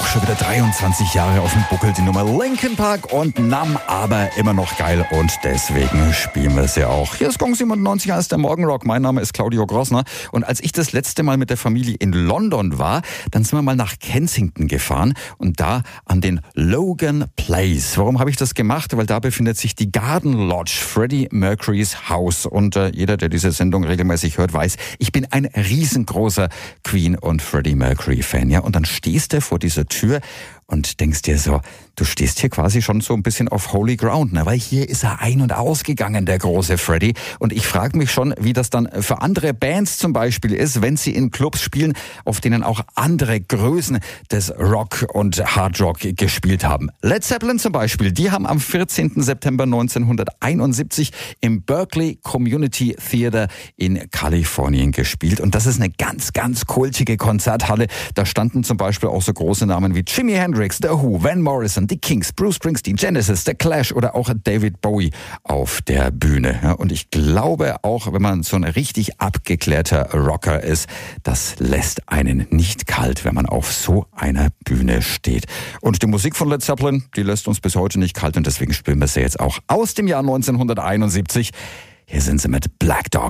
Schon wieder 23 Jahre auf dem Buckel, die Nummer Linkin Park und Numb, aber immer noch geil und deswegen spielen wir sie auch. Hier ist Gong 97 als der Morgenrock. Mein Name ist Claudio Grossner und als ich das letzte Mal mit der Familie in London war, dann sind wir mal nach Kensington gefahren und da an den Logan Place. Warum habe ich das gemacht? Weil da befindet sich die Garden Lodge, Freddie Mercurys Haus und jeder, der diese Sendung regelmäßig hört, weiß, ich bin ein riesengroßer Queen und Freddie Mercury Fan, ja, und dann stehst du vor dieser Tür und denkst dir so, du stehst hier quasi schon so ein bisschen auf Holy Ground, ne? Weil hier ist er ein- und ausgegangen, der große Freddie. Und ich frage mich schon, wie das dann für andere Bands zum Beispiel ist, wenn sie in Clubs spielen, auf denen auch andere Größen des Rock und Hard Rock gespielt haben. Led Zeppelin zum Beispiel, die haben am 14. September 1971 im Berkeley Community Theater in Kalifornien gespielt. Und das ist eine ganz, ganz kultige Konzerthalle. Da standen zum Beispiel auch so große Namen wie Jimi Hendrix, The Who, Van Morrison, die Kings, Bruce Springsteen, Genesis, The Clash oder auch David Bowie auf der Bühne. Ja, und ich glaube auch, wenn man so ein richtig abgeklärter Rocker ist, das lässt einen nicht kalt, wenn man auf so einer Bühne steht. Und die Musik von Led Zeppelin, die lässt uns bis heute nicht kalt und deswegen spielen wir sie jetzt auch aus dem Jahr 1971. Hier sind sie mit Black Dog.